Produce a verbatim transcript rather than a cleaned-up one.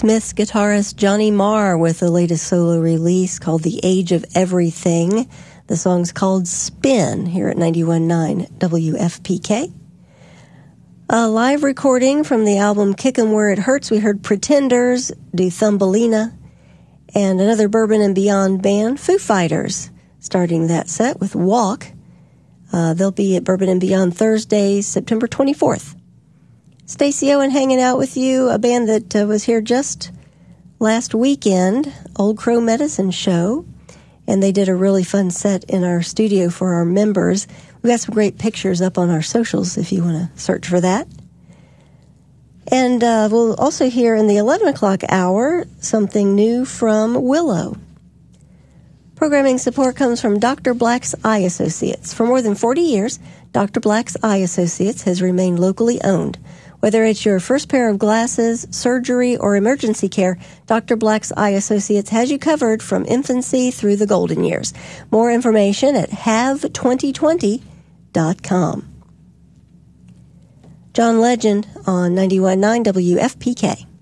Smiths guitarist Johnny Marr with the latest solo release called The Age of Everything. The song's called Spin here at ninety-one point nine W F P K. A live recording from the album Kick 'Em Where It Hurts. We heard Pretenders do Thumbelina, and another Bourbon and Beyond band, Foo Fighters, starting that set with Walk. Uh, they'll be at Bourbon and Beyond Thursday, September twenty-fourth. Stacey Owen hanging out with you, a band that uh, was here just last weekend, Old Crow Medicine Show, and they did a really fun set in our studio for our members. We've got some great pictures up on our socials if you want to search for that. And uh, we'll also hear in the eleven o'clock hour something new from Willow. Programming support comes from Doctor Black's Eye Associates. For more than forty years, Doctor Black's Eye Associates has remained locally owned. Whether it's your first pair of glasses, surgery, or emergency care, Doctor Black's Eye Associates has you covered from infancy through the golden years. More information at have twenty twenty dot com. John Legend on ninety-one point nine W F P K.